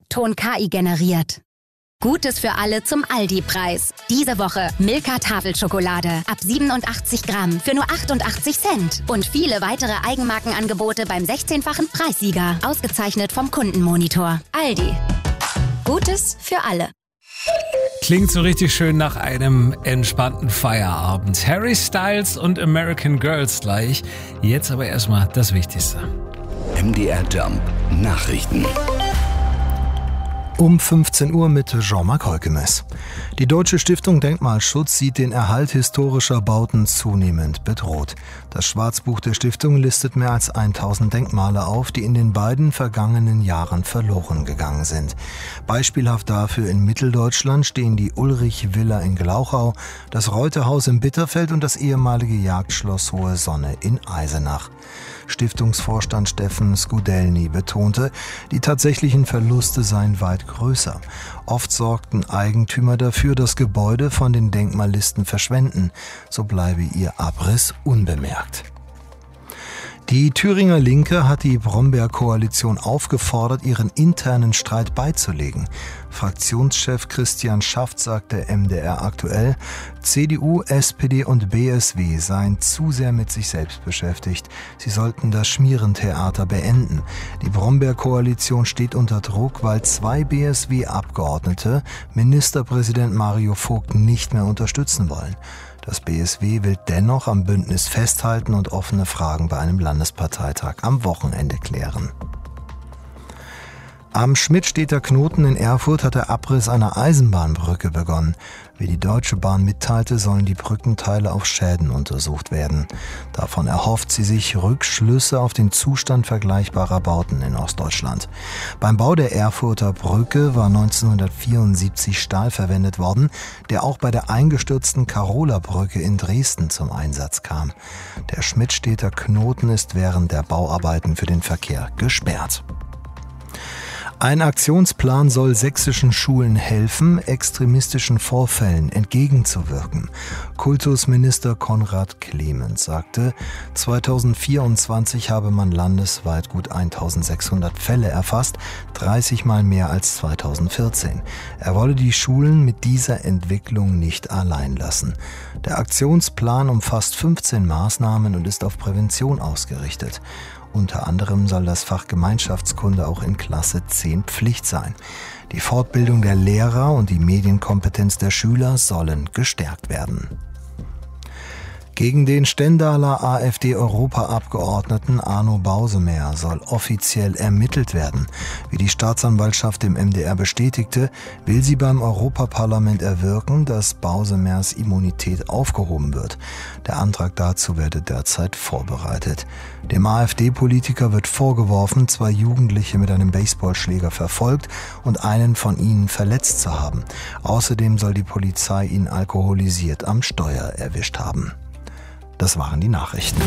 Ton KI generiert. Gutes für alle zum Aldi-Preis. Diese Woche Milka Tafelschokolade ab 87 Gramm für nur 88 Cent. Und viele weitere Eigenmarkenangebote beim 16-fachen Preissieger. Ausgezeichnet vom Kundenmonitor. Aldi. Gutes für alle. Klingt so richtig schön nach einem entspannten Feierabend. Harry Styles und American Girls gleich. Jetzt aber erstmal das Wichtigste. MDR Jump Nachrichten. Um 15 Uhr mit Jean-Marc Holkemes. Die Deutsche Stiftung Denkmalschutz sieht den Erhalt historischer Bauten zunehmend bedroht. Das Schwarzbuch der Stiftung listet mehr als 1000 Denkmale auf, die in den beiden vergangenen Jahren verloren gegangen sind. Beispielhaft dafür in Mitteldeutschland stehen die Ulrich-Villa in Glauchau, das Reuterhaus in Bitterfeld und das ehemalige Jagdschloss Hohe Sonne in Eisenach. Stiftungsvorstand Steffen Skudelny betonte, die tatsächlichen Verluste seien weit größer. Oft sorgten Eigentümer dafür, dass Gebäude von den Denkmallisten verschwenden. So bleibe ihr Abriss unbemerkt. Die Thüringer Linke hat die Brombeer-Koalition aufgefordert, ihren internen Streit beizulegen. Fraktionschef Christian Schaft sagte MDR aktuell, CDU, SPD und BSW seien zu sehr mit sich selbst beschäftigt. Sie sollten das Schmierentheater beenden. Die Brombeer-Koalition steht unter Druck, weil 2 BSW-Abgeordnete Ministerpräsident Mario Vogt nicht mehr unterstützen wollen. Das BSW will dennoch am Bündnis festhalten und offene Fragen bei einem Landesparteitag am Wochenende klären. Am Schmidtstedter Knoten in Erfurt hat der Abriss einer Eisenbahnbrücke begonnen. Wie die Deutsche Bahn mitteilte, sollen die Brückenteile auf Schäden untersucht werden. Davon erhofft sie sich Rückschlüsse auf den Zustand vergleichbarer Bauten in Ostdeutschland. Beim Bau der Erfurter Brücke war 1974 Stahl verwendet worden, der auch bei der eingestürzten Karola-Brücke in Dresden zum Einsatz kam. Der Schmidtstedter Knoten ist während der Bauarbeiten für den Verkehr gesperrt. Ein Aktionsplan soll sächsischen Schulen helfen, extremistischen Vorfällen entgegenzuwirken. Kultusminister Konrad Clement sagte, 2024 habe man landesweit gut 1600 Fälle erfasst, 30 Mal mehr als 2014. Er wolle die Schulen mit dieser Entwicklung nicht allein lassen. Der Aktionsplan umfasst 15 Maßnahmen und ist auf Prävention ausgerichtet. Unter anderem soll das Fach Gemeinschaftskunde auch in Klasse 10 Pflicht sein. Die Fortbildung der Lehrer und die Medienkompetenz der Schüler sollen gestärkt werden. Gegen den Stendaler AfD-Europaabgeordneten Arno Bausemer soll offiziell ermittelt werden. Wie die Staatsanwaltschaft dem MDR bestätigte, will sie beim Europaparlament erwirken, dass Bausemers Immunität aufgehoben wird. Der Antrag dazu werde derzeit vorbereitet. Dem AfD-Politiker wird vorgeworfen, 2 Jugendliche mit einem Baseballschläger verfolgt und einen von ihnen verletzt zu haben. Außerdem soll die Polizei ihn alkoholisiert am Steuer erwischt haben. Das waren die Nachrichten.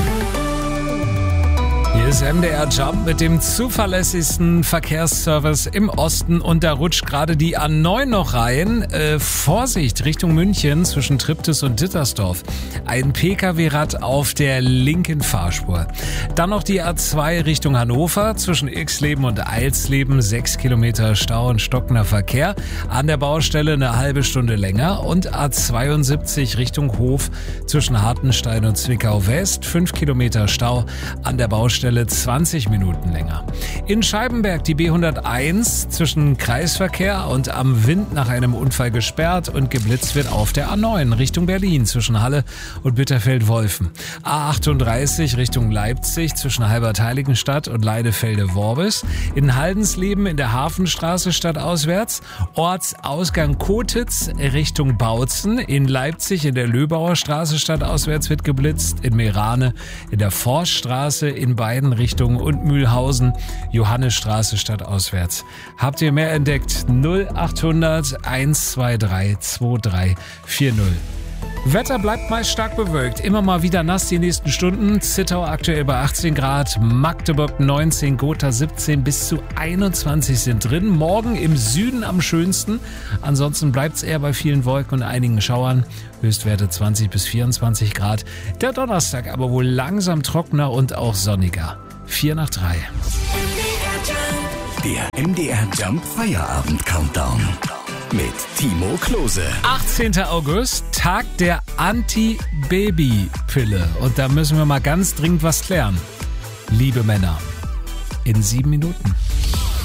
Hier ist MDR Jump mit dem zuverlässigsten Verkehrsservice im Osten und da rutscht gerade die A9 noch rein. Vorsicht, Richtung München zwischen Triptis und Dittersdorf. Ein Pkw-Rad auf der linken Fahrspur. Dann noch die A2 Richtung Hannover zwischen Ixleben und Eilsleben. 6 Kilometer Stau und stockender Verkehr. An der Baustelle eine halbe Stunde länger. Und A72 Richtung Hof zwischen Hartenstein und Zwickau West. 5 Kilometer Stau an der Baustelle. 20 Minuten länger. In Scheibenberg die B101 zwischen Kreisverkehr und am Wind nach einem Unfall gesperrt und geblitzt wird auf der A9 Richtung Berlin zwischen Halle und Bitterfeld-Wolfen. A38 Richtung Leipzig zwischen Halbertheiligenstadt und Leidefelde-Worbis. In Haldensleben in der Hafenstraße stadtauswärts. Ortsausgang Kotitz Richtung Bautzen. In Leipzig in der Löbauer Straße stadtauswärts wird geblitzt. In Meerane in der Forststraße in beiden Richtungen und Mühlhausen, Johannesstraße stadtauswärts. Habt ihr mehr entdeckt? 0800 123 2340. Wetter bleibt meist stark bewölkt. Immer mal wieder nass die nächsten Stunden. Zittau aktuell bei 18 Grad, Magdeburg 19, Gotha 17, bis zu 21 sind drin. Morgen im Süden am schönsten. Ansonsten bleibt es eher bei vielen Wolken und einigen Schauern. Höchstwerte 20 bis 24 Grad. Der Donnerstag aber wohl langsam trockener und auch sonniger. 4 nach 3. Der MDR Jump Feierabend Countdown mit Timo Klose. 18. August, Tag der Anti-Baby-Pille. Und da müssen wir mal ganz dringend was klären. Liebe Männer, in 7 Minuten.